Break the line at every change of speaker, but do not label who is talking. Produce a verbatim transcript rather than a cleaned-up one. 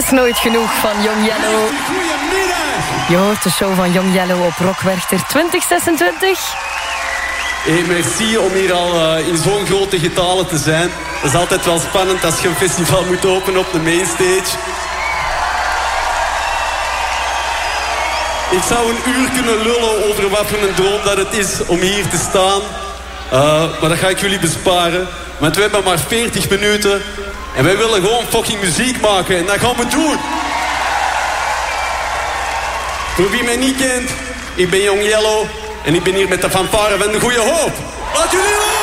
is nooit genoeg van Young Yellow.
Goedemiddag.
Je hoort de show van Young Yellow op Rockwerchter twintig zesentwintig.
Hey, merci om hier al uh, in zo'n grote getalen te zijn. Dat is altijd wel spannend als je een festival moet openen op de mainstage. Ik zou een uur kunnen lullen over wat voor een droom dat het is om hier te staan. Uh, maar dat ga ik jullie besparen. Want we hebben maar veertig minuten. En wij willen gewoon fucking muziek maken. En dat gaan we doen. Voor wie mij niet kent, ik ben Young Yellow. En ik ben hier met de fanfare van de Goeie Hoop. Laat jullie horen!